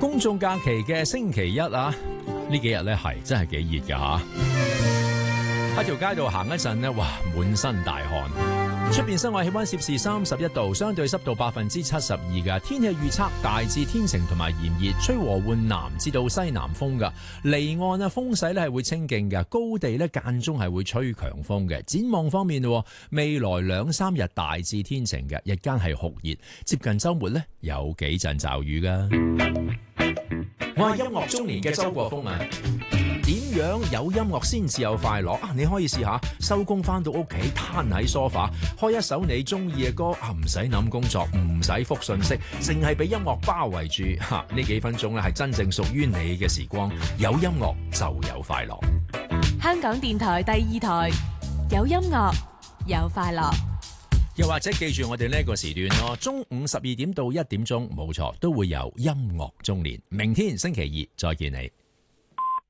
公眾假期嘅星期一啊，呢幾日咧係真係幾熱噶吓，喺條街度行一陣呢，哇，滿身大汗。出邊室外氣溫攝氏31度，相對濕度72%嘅。天氣預測大致天晴同埋炎熱，吹和緩南至到西南風嘅。離岸啊風勢咧係會清勁嘅，高地咧間中係會吹強風嘅。展望方面，未來2-3日大致天晴嘅，日間係酷熱，接近週末咧有幾陣驟雨噶。我係音樂中年嘅周國峰啊！點樣有音樂先至有快樂啊？你可以試下收工翻到屋企攤喺梳化，開一首你中意嘅歌啊，唔使諗工作，唔使覆信息，淨係俾音樂包圍住吓。呢幾分鐘咧係真正屬於你嘅時光，有音樂就有快樂。 香港電台第2台，有音樂有快樂。 又或者記住我哋呢個時段咯，中午12點到1點鐘，冇錯，都會有音樂中年。明天星期二再見你。